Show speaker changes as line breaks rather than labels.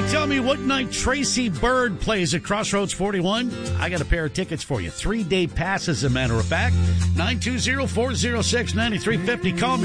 you tell me what night Tracy Bird plays at Crossroads 41? I got a pair of tickets for you. 3-day pass, as a matter of fact. 920-406-9350. Call me.